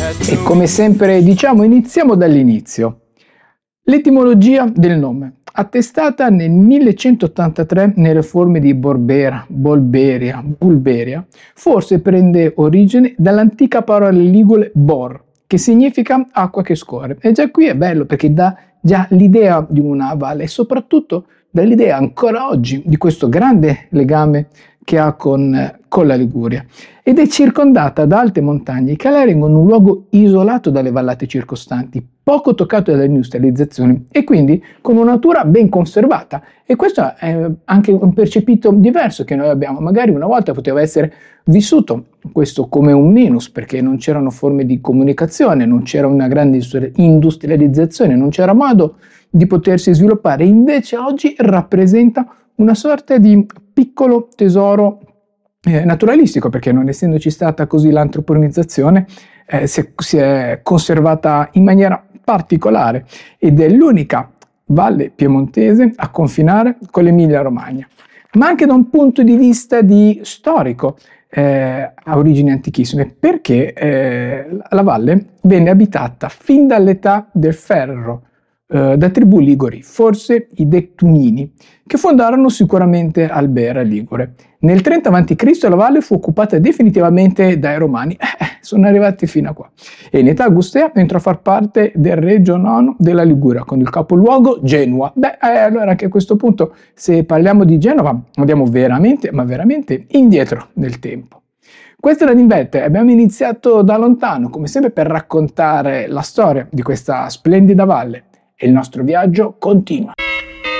E come sempre diciamo, iniziamo dall'inizio. L'etimologia del nome, attestata nel 1183 nelle forme di Borbera, Bolberia, Bulberia, forse prende origine dall'antica parola ligure bor, che significa acqua che scorre. E già qui è bello perché dà già l'idea di una valle e soprattutto dà l'idea ancora oggi di questo grande legame che ha con la Liguria, ed è circondata da alte montagne che la rendono un luogo isolato dalle vallate circostanti, poco toccato dalle industrializzazioni e quindi con una natura ben conservata. E questo è anche un percepito diverso che noi abbiamo. Magari una volta poteva essere vissuto questo come un minus, perché non c'erano forme di comunicazione, non c'era una grande industrializzazione, non c'era modo di potersi sviluppare. Invece oggi rappresenta una sorta di piccolo tesoro naturalistico, perché non essendoci stata così l'antroponizzazione si è conservata in maniera particolare ed è l'unica valle piemontese a confinare con l'Emilia Romagna. Ma anche da un punto di vista storico ha origini antichissime, perché la valle venne abitata fin dall'età del ferro da tribù liguri, forse i Dettunini, che fondarono sicuramente Albera Ligure. Nel 30 a.C. la valle fu occupata definitivamente dai Romani, sono arrivati fino a qua. E in età augustea entrò a far parte del Regio IX della Liguria, con il capoluogo Genova. Allora anche a questo punto, se parliamo di Genova, andiamo veramente, ma veramente indietro nel tempo. Questa era l'Invette, abbiamo iniziato da lontano, come sempre per raccontare la storia di questa splendida valle. E il nostro viaggio continua.